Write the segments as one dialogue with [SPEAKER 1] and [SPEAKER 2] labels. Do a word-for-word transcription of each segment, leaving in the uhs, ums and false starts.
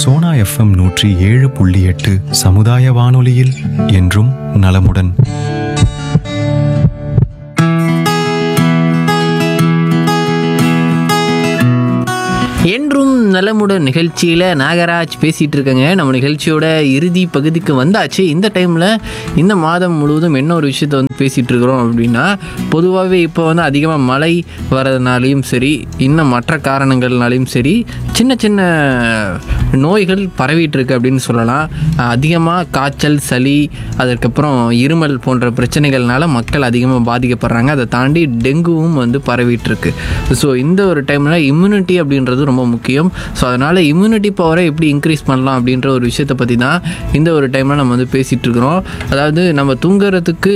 [SPEAKER 1] Sona FM நூற்றி ஏழு புள்ளி எட்டு சமுதாய வானொலியில் என்றும் நலமுடன்.
[SPEAKER 2] என்றும் நலமுடன் நிகழ்ச்சியில் நாகராஜ் பேசிகிட்டு இருக்கேங்க. நம்ம நிகழ்ச்சியோட இறுதி பகுதிக்கு வந்தாச்சு. இந்த டைமில் இந்த மாதம் முழுவதும் என்ன ஒரு விஷயத்தை வந்து பேசிகிட்டு இருக்கிறோம் அப்படின்னா, பொதுவாகவே இப்போ வந்து அதிகமாக மழை வரதுனாலையும் சரி, இன்னும் மற்ற காரணங்கள்னாலையும் சரி, சின்ன சின்ன நோய்கள் பரவிட்டு இருக்கு அப்படின்னு சொல்லலாம். அதிகமாக காய்ச்சல், சளி, அதுக்கப்புறம் இருமல் போன்ற பிரச்சனைகள்னால மக்கள் அதிகமாக பாதிக்கப்படுறாங்க. அதை தாண்டி டெங்குவும் வந்து பரவிட்டு இருக்கு. ஸோ இந்த ஒரு டைமில் இம்யூனிட்டி அப்படின்றது ரொம்ப முக்கியம். ஸோ அதனால் இம்யூனிட்டி பவரை எப்படி இன்க்ரீஸ் பண்ணலாம் அப்படின்ற ஒரு விஷயத்தை பற்றி தான் இந்த ஒரு டைமில் நம்ம வந்து பேசிகிட்டு இருக்கிறோம். அதாவது நம்ம தூங்குறதுக்கு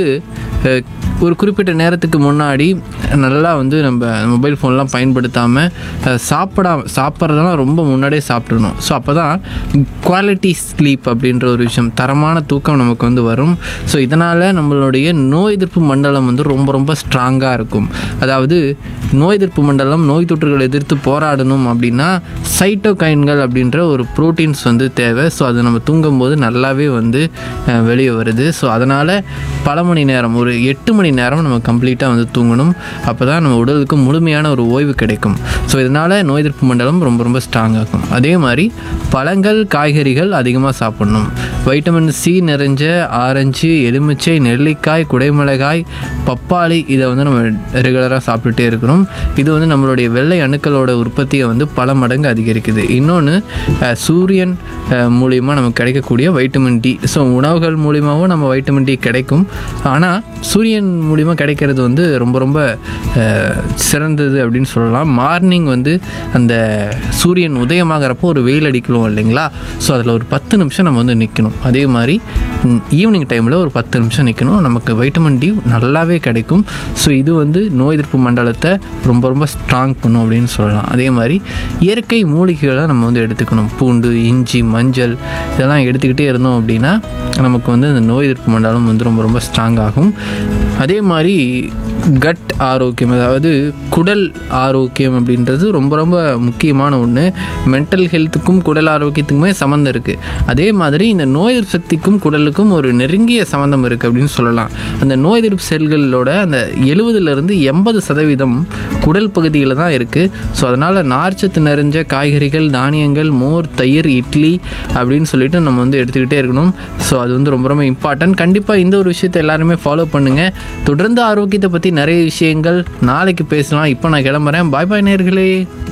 [SPEAKER 2] ஒரு குறிப்பிட்ட நேரத்துக்கு முன்னாடி நல்லா வந்து நம்ம மொபைல் ஃபோன்லாம் பயன்படுத்தாமல் சாப்பிடாம சாப்பிட்றதெல்லாம் ரொம்ப முன்னாடியே சாப்பிட்றணும். ஸோ அப்போ தான் குவாலிட்டி ஸ்லீப் அப்படின்ற ஒரு விஷயம், தரமான தூக்கம் நமக்கு வந்து வரும். ஸோ இதனால் நம்மளுடைய நோய் எதிர்ப்பு மண்டலம் வந்து ரொம்ப ரொம்ப ஸ்ட்ராங்காக இருக்கும். அதாவது நோய் எதிர்ப்பு மண்டலம் நோய் தொற்றுகளை எதிர்த்து போராடணும் அப்படின்னா சைட்டோகைன்கள் அப்படின்ற ஒரு ப்ரோட்டீன்ஸ் வந்து தேவை. ஸோ அது நம்ம தூங்கும்போது நல்லாவே வந்து வெளியே வருது. ஸோ அதனால் பல மணி நேரம், ஒரு எட்டு மணி நேரம் நம்ம கம்ப்ளீட்டாக வந்து தூங்கணும். அப்போ தான் நம்ம உடலுக்கு முழுமையான ஒரு ஓய்வு கிடைக்கும். ஸோ இதனால் நோய் எதிர்ப்பு மண்டலம் ரொம்ப ரொம்ப ஸ்ட்ராங் ஆகும். அதே மாதிரி பழங்கள், காய்கறிகள் அதிகமாக சாப்பிடணும். வைட்டமின் சி நிறைஞ்ச ஆரஞ்சு, எலுமிச்சை, நெல்லிக்காய், குடைமிளகாய், பப்பாளி, இதை வந்து நம்ம ரெகுலராக சாப்பிட்டுட்டே இருக்கணும். இது வந்து நம்மளுடைய வெள்ளை அணுக்களோட உற்பத்தியை வந்து பல மடங்கு அதிகரிக்குது. இன்னொன்று, சூரியன் மூலிமா நமக்கு கிடைக்கக்கூடிய வைட்டமின் டி. ஸோ உணவுகள் மூலிமாவும் நம்ம வைட்டமின் டி கிடைக்கும். ஆனால் சூரியன் மூலிமா கிடைக்கிறது வந்து ரொம்ப ரொம்ப சிறந்தது அப்படின்னு சொல்லலாம். மார்னிங் வந்து அந்த சூரியன் உதயமாகறப்போ ஒரு வெயில் அடிக்கணும் இல்லைங்களா? ஸோ அதில் ஒரு பத்து நிமிஷம் நம்ம வந்து நிற்கணும். அதே மாதிரி ஈவினிங் டைமில் ஒரு பத்து நிமிஷம் நிற்கணும். நமக்கு வைட்டமின் டி நல்லாவே கிடைக்கும். ஸோ இது வந்து நோய் எதிர்ப்பு மண்டலத்தை ரொம்ப ரொம்ப ஸ்ட்ராங் பண்ணும் அப்படின்னு சொல்லலாம். அதே மாதிரி இயற்கை மூலிகைகளை நம்ம வந்து எடுத்துக்கணும். பூண்டு, இஞ்சி, மஞ்சள், இதெல்லாம் எடுத்துக்கிட்டே இருந்தோம் அப்படின்னா நமக்கு வந்து அந்த நோய் எதிர்ப்பு மண்டலம் வந்து ரொம்ப ரொம்ப ஸ்ட்ராங் ஆகும். அதே மாதிரி கட் ஆரோக்கியம், அதாவது குடல் ஆரோக்கியம் அப்படின்றது ரொம்ப ரொம்ப முக்கியமான ஒன்று. மென்டல் ஹெல்த்துக்கும் குடல் ஆரோக்கியத்துக்குமே சம்மந்தம் இருக்குது. அதே மாதிரி இந்த நோய் எதிர்ப்பு சக்திக்கும் குடலுக்கும் ஒரு நெருங்கிய சம்மந்தம் இருக்குது அப்படின்னு சொல்லலாம். அந்த நோய் எதிர்ப்பு செல்களோட அந்த எழுபதுலேருந்து எண்பது சதவீதம் குடல் பகுதியில் தான் இருக்குது. ஸோ அதனால் நார்ச்சத்து நிறைஞ்ச காய்கறிகள், தானியங்கள், மோர், தயிர், இட்லி அப்படின்னு சொல்லிட்டு நம்ம வந்து எடுத்துக்கிட்டே இருக்கணும். ஸோ அது வந்து ரொம்ப ரொம்ப இம்பார்ட்டன்ட். கண்டிப்பாக இந்த ஒரு விஷயத்தை எல்லாருமே ஃபாலோ பண்ணுங்கள். தொடர்ந்து ஆரோக்கியத்தை பற்றி நிறைய விஷயங்கள் நாளைக்கு பேசலாம். இப்போ நான் கிளம்புறேன். பாய் பாய் நேயர்களே.